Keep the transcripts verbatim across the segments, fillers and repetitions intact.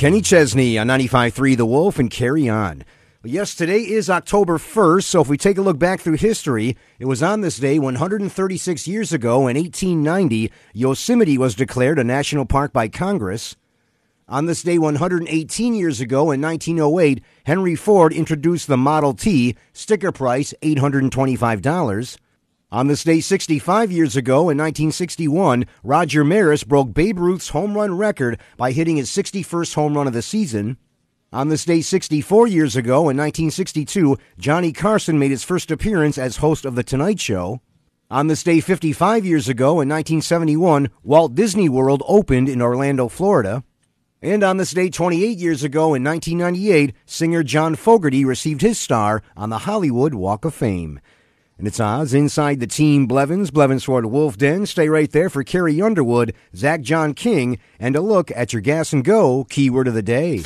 Kenny Chesney on ninety-five point three The Wolf and Carry On. Well, yes, today is October first, so if we take a look back through history, it was on this day one hundred thirty-six years ago in eighteen ninety, Yosemite was declared a national park by Congress. On this day one hundred eighteen years ago in nineteen oh eight, Henry Ford introduced the Model T, sticker price eight hundred twenty-five dollars. On this day sixty-five years ago in nineteen sixty-one, Roger Maris broke Babe Ruth's home run record by hitting his sixty-first home run of the season. On this day sixty-four years ago in nineteen sixty-two, Johnny Carson made his first appearance as host of The Tonight Show. On this day fifty-five years ago in nineteen seventy-one, Walt Disney World opened in Orlando, Florida. And on this day twenty-eight years ago in nineteen ninety-eight, singer John Fogerty received his star on the Hollywood Walk of Fame. And it's odds inside the team Blevins, Blevins Ford Wolf Den. Stay right there for Carrie Underwood, Zach John King, and a look at your gas and go keyword of the day.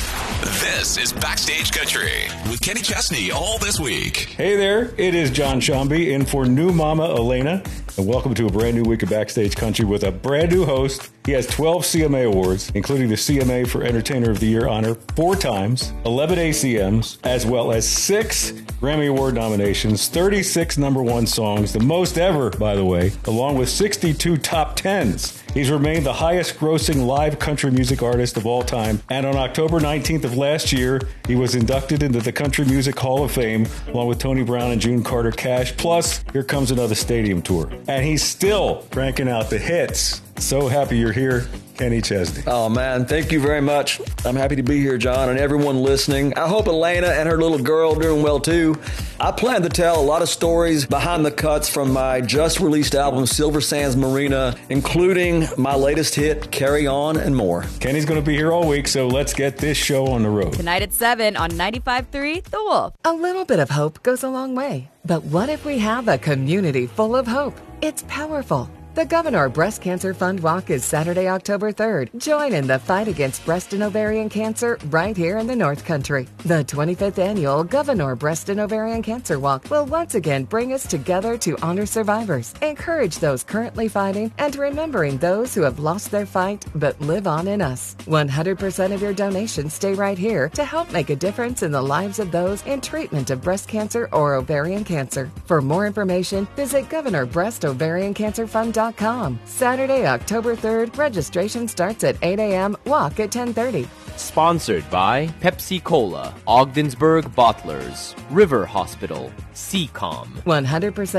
This is Backstage Country with Kenny Chesney all this week. Hey there, it is John Shambi in for new Mama Elena. And welcome to a brand new week of Backstage Country with a brand new host. He has twelve C M A awards, including the C M A for Entertainer of the Year honor four times, eleven A C Ms, as well as six Grammy Award nominations, thirty-six number one songs, the most ever, by the way, along with sixty-two top tens. He's remained the highest grossing live country music artist of all time. And on October nineteenth of last year, he was inducted into the Country Music Hall of Fame, along with Tony Brown and June Carter Cash. Plus, here comes another stadium tour. And he's still cranking out the hits. So happy you're here, Kenny Chesney. Oh, man, thank you very much. I'm happy to be here, John, and everyone listening. I hope Elena and her little girl are doing well, too. I plan to tell a lot of stories behind the cuts from my just-released album, Silver Sands Marina, including my latest hit, Carry On, and more. Kenny's going to be here all week, so let's get this show on the road. Tonight at seven on ninety-five point three The Wolf. A little bit of hope goes a long way. But what if we have a community full of hope? It's powerful. The Governor Breast Cancer Fund Walk is Saturday, October third. Join in the fight against breast and ovarian cancer right here in the North Country. The twenty-fifth Annual Governor Breast and Ovarian Cancer Walk will once again bring us together to honor survivors, encourage those currently fighting, and remembering those who have lost their fight but live on in us. one hundred percent of your donations stay right here to help make a difference in the lives of those in treatment of breast cancer or ovarian cancer. For more information, visit Governor Breast Ovarian Cancer Fund dot com. Saturday, October third, registration starts at eight a.m., walk at ten thirty. Sponsored by Pepsi Cola, Ogdensburg Bottlers, River Hospital, C COM. one hundred percent